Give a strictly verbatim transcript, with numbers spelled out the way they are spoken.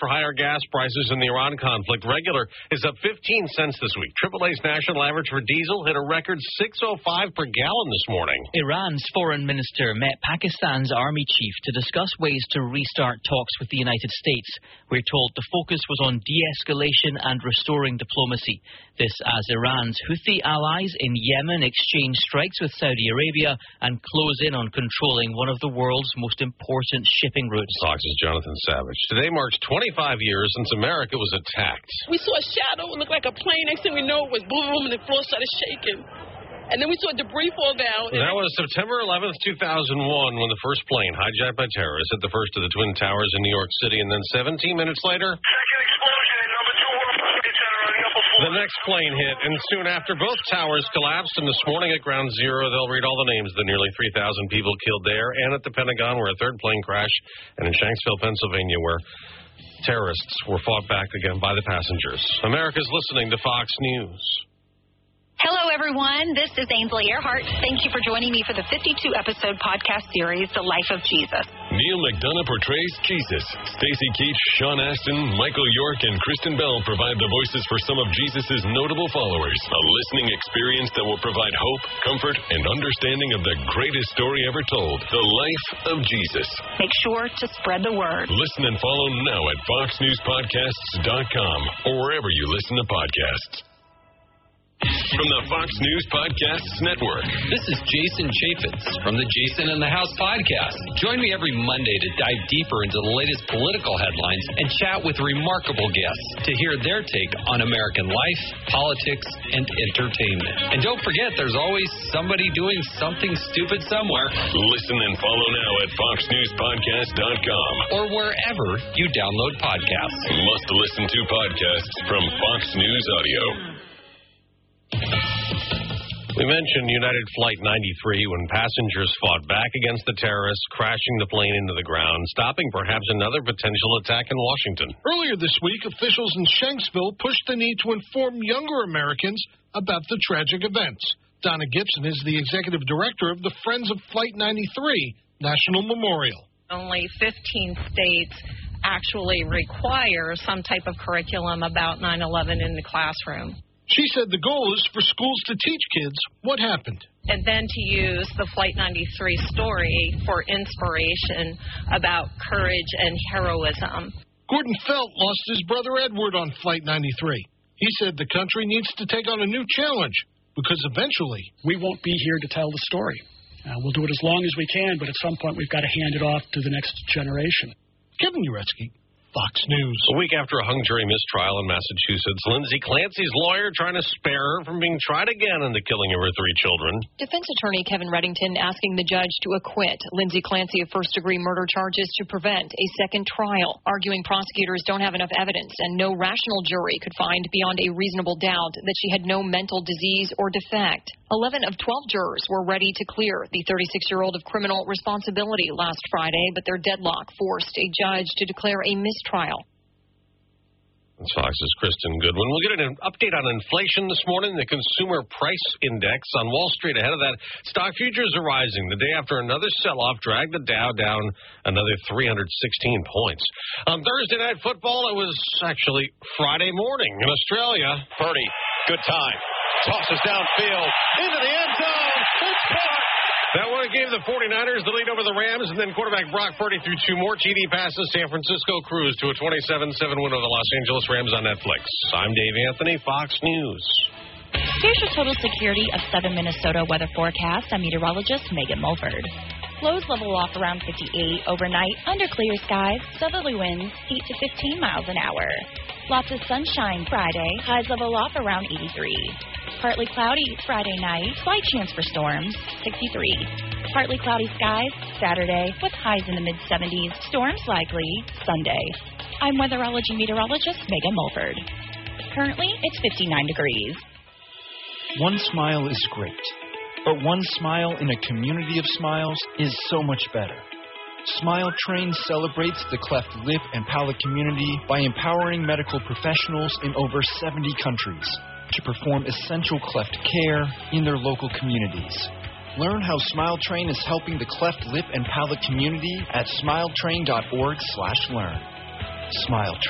for higher gas prices in the Iran conflict. Regular is up fifteen cents this week. triple A's national average for diesel hit a record six oh five per gallon this morning. Iran's foreign minister met Pakistan's army chief to discuss ways to restart talks with the United States. We're told the focus was on de-escalation and restoring diplomacy. This as Iran's Houthi allies in Yemen exchange strikes with Saudi Arabia and close in on controlling one of the world's most important shipping routes. Fox's Jonathan Savage. Today marks twenty-five years since America was attacked. We saw a shadow, it looked like a plane. Next thing we know, it was boom, boom, and the floor started shaking. And then we saw debris fall down. That was September eleventh, two thousand one, when the first plane, hijacked by terrorists, hit the first of the Twin Towers in New York City. And then seventeen minutes later, second explosion in number two World Trade Center on the upper floor. The next plane hit. And soon after, both towers collapsed. And this morning at Ground Zero, they'll read all the names of the nearly three thousand people killed there. And at the Pentagon, where a third plane crashed. And in Shanksville, Pennsylvania, where terrorists were fought back again by the passengers. America's listening to Fox News. Hello, everyone. This is Ainsley Earhart. Thank you for joining me for the fifty-two episode podcast series, The Life of Jesus. Neil McDonough portrays Jesus. Stacey Keach, Sean Astin, Michael York, and Kristen Bell provide the voices for some of Jesus' notable followers. A listening experience that will provide hope, comfort, and understanding of the greatest story ever told, The Life of Jesus. Make sure to spread the word. Listen and follow now at fox news podcasts dot com or wherever you listen to podcasts. From the Fox News Podcasts Network, this is Jason Chaffetz from the Jason in the House podcast. Join me every Monday to dive deeper into the latest political headlines and chat with remarkable guests to hear their take on American life, politics, and entertainment. And don't forget, there's always somebody doing something stupid somewhere. Listen and follow now at fox news podcast dot com or wherever you download podcasts. Must listen to podcasts from Fox News Audio. We mentioned United Flight ninety-three when passengers fought back against the terrorists, crashing the plane into the ground, stopping perhaps another potential attack in Washington. Earlier this week, officials in Shanksville pushed the need to inform younger Americans about the tragic events. Donna Gibson is the executive director of the Friends of Flight ninety-three National Memorial. Only fifteen states actually require some type of curriculum about nine eleven in the classroom. She said the goal is for schools to teach kids what happened. And then to use the Flight ninety-three story for inspiration about courage and heroism. Gordon Felt lost his brother Edward on Flight ninety-three. He said the country needs to take on a new challenge because eventually we won't be here to tell the story. Uh, we'll do it as long as we can, but at some point we've got to hand it off to the next generation. Kevin Uretsky, Fox News. A week after a hung jury mistrial in Massachusetts, Lindsay Clancy's lawyer trying to spare her from being tried again in the killing of her three children. Defense attorney Kevin Reddington asking the judge to acquit Lindsay Clancy of first-degree murder charges to prevent a second trial, arguing prosecutors don't have enough evidence and no rational jury could find beyond a reasonable doubt that she had no mental disease or defect. Eleven of twelve jurors were ready to clear the thirty-six-year-old of criminal responsibility last Friday, but their deadlock forced a judge to declare a mistrial. That's Fox's Kristen Goodwin. We'll get an update on inflation this morning. The Consumer Price Index on Wall Street. Ahead of that, stock futures are rising. The day after another sell-off dragged the Dow down another three hundred sixteen points. On Thursday Night Football, it was actually Friday morning in Australia. Purdy, good time. Tosses downfield into the end zone. It's caught. That one gave the forty-niners the lead over the Rams, and then quarterback Brock Purdy threw two more T D passes. San Francisco cruised to a twenty-seven seven win over the Los Angeles Rams on Netflix. I'm Dave Anthony, Fox News. Here's your total security of Southern Minnesota weather forecast. I'm meteorologist Megan Mulford. Lows level off around fifty-eight overnight, under clear skies, southerly winds eight to fifteen miles an hour. Lots of sunshine Friday, highs level off around eighty-three. Partly cloudy Friday night, slight chance for storms, sixty-three. Partly cloudy skies Saturday with highs in the mid seventies, storms likely Sunday. I'm weatherology meteorologist Megan Mulford. Currently, it's fifty-nine degrees. One smile is great, but one smile in a community of smiles is so much better. Smile Train celebrates the cleft lip and palate community by empowering medical professionals in over seventy countries to perform essential cleft care in their local communities. Learn how Smile Train is helping the cleft lip and palate community at smile train dot org slash learn. Smile Train.